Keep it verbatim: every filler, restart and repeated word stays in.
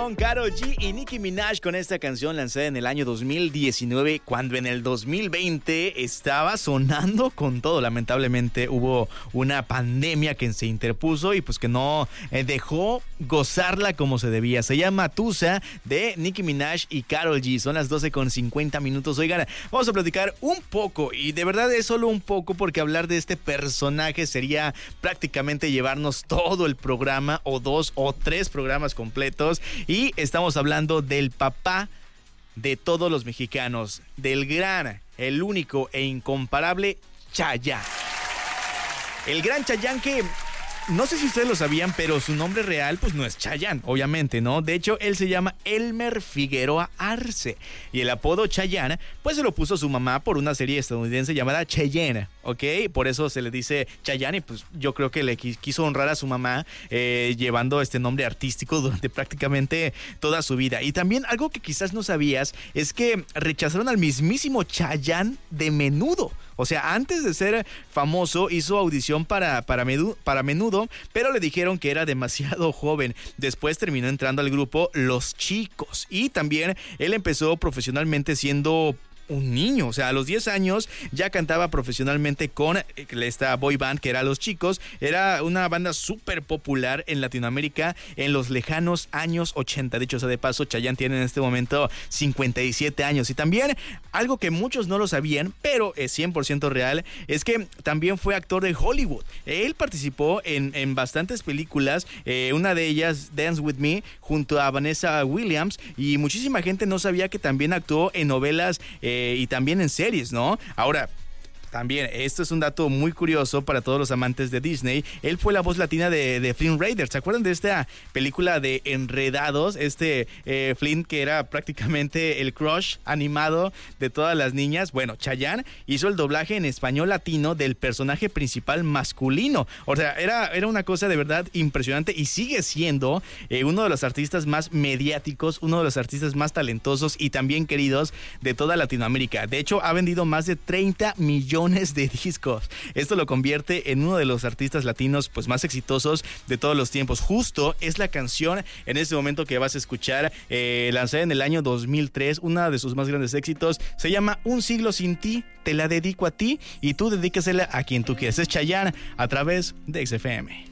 con Karol G y Nicki Minaj con esta canción lanzada en el año dos mil diecinueve, cuando en el dos mil veinte estaba sonando con todo. Lamentablemente hubo una pandemia que se interpuso y pues que no eh, dejó gozarla como se debía. Se llama Tusa, de Nicki Minaj y Karol G. Son las doce con cincuenta minutos. Oigan, vamos a platicar un poco, y de verdad es solo un poco, porque hablar de este personaje sería prácticamente llevarnos todo el programa, o dos o tres programas completos. Y estamos hablando del papá de todos los mexicanos, del gran, el único e incomparable Chayanne. El gran Chayanne, que no sé si ustedes lo sabían, pero su nombre real pues no es Chayanne, obviamente, ¿no? De hecho, él se llama Elmer Figueroa Arce, y el apodo Chayanne pues se lo puso su mamá por una serie estadounidense llamada Cheyenne, ¿ok? Por eso se le dice Chayanne, y pues yo creo que le quiso honrar a su mamá eh, llevando este nombre artístico durante prácticamente toda su vida. Y también algo que quizás no sabías es que rechazaron al mismísimo Chayanne de Menudo. O sea, antes de ser famoso hizo audición para, para, medu, para Menudo, pero le dijeron que era demasiado joven. Después terminó entrando al grupo Los Chicos, y también él empezó profesionalmente siendo un niño. O sea, a los diez años ya cantaba profesionalmente con esta boy band que era Los Chicos. Era una banda súper popular en Latinoamérica en los lejanos años ochenta. De hecho, o sea, de paso, Chayanne tiene en este momento cincuenta y siete años. Y también, algo que muchos no lo sabían, pero es cien por ciento real, es que también fue actor de Hollywood. Él participó en, en bastantes películas, eh, una de ellas, Dance With Me, junto a Vanessa Williams, y muchísima gente no sabía que también actuó en novelas eh, y también en series, ¿no? Ahora, también, esto es un dato muy curioso para todos los amantes de Disney. Él fue la voz latina de, de Flynn Rider. ¿Se acuerdan de esta película de Enredados? Este eh, Flynn, que era prácticamente el crush animado de todas las niñas. Bueno, Chayanne hizo el doblaje en español latino del personaje principal masculino. O sea, era, era una cosa de verdad impresionante, y sigue siendo eh, uno de los artistas más mediáticos, uno de los artistas más talentosos y también queridos de toda Latinoamérica. De hecho, ha vendido más de treinta millones de discos. Esto lo convierte en uno de los artistas latinos pues más exitosos de todos los tiempos. Justo es la canción en este momento que vas a escuchar, eh, lanzada en el año dos mil tres, una de sus más grandes éxitos. Se llama Un siglo sin ti, te la dedico a ti y tú dedícasela a quien tú quieras. Es Chayanne a través de X F M.